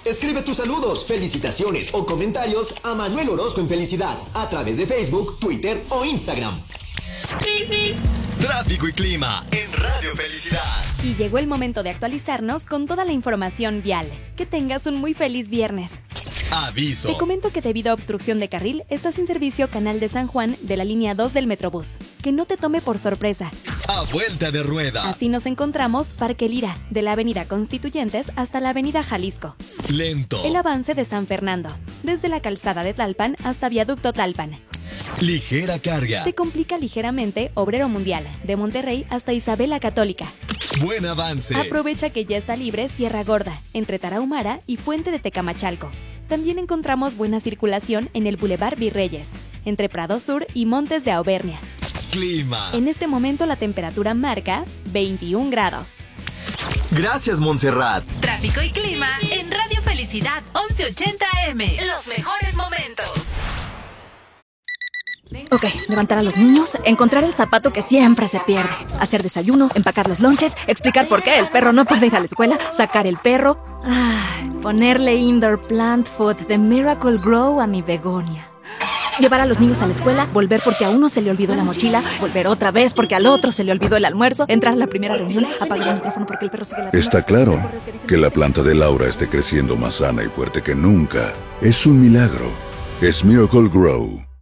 Escribe tus saludos, felicitaciones o comentarios a Manuel Orozco en Felicidad a través de Facebook, Twitter o Instagram. Tráfico y clima en Radio Felicidad. Y llegó el momento de actualizarnos con toda la información vial. Que tengas un muy feliz viernes. Aviso. Te comento que debido a obstrucción de carril, está sin servicio Canal de San Juan de la línea 2 del Metrobús. Que no te tome por sorpresa. A vuelta de rueda. Así nos encontramos Parque Lira, de la avenida Constituyentes hasta la avenida Jalisco. Lento. El avance de San Fernando, desde la calzada de Tlalpan hasta Viaducto Tlalpan. Ligera carga. Se complica ligeramente Obrero Mundial, de Monterrey hasta Isabel la Católica. Buen avance. Aprovecha que ya está libre Sierra Gorda, entre Tarahumara y Fuente de Tecamachalco. También encontramos buena circulación en el Boulevard Virreyes, entre Prado Sur y Montes de Auvernia. Clima. En este momento la temperatura marca 21 grados. Gracias, Montserrat. Tráfico y clima en Radio Felicidad 1180 AM. Los mejores momentos. Ok, levantar a los niños, encontrar el zapato que siempre se pierde, hacer desayuno, empacar los lonches, explicar por qué el perro no puede ir a la escuela, sacar el perro, ponerle indoor plant food de Miracle Grow a mi begonia. Llevar a los niños a la escuela, volver porque a uno se le olvidó la mochila, volver otra vez porque al otro se le olvidó el almuerzo, entrar a la primera reunión, apagar el micrófono porque el perro sigue ladrando. Está claro que la planta de Laura esté creciendo más sana y fuerte que nunca. Es un milagro. Es Miracle Grow.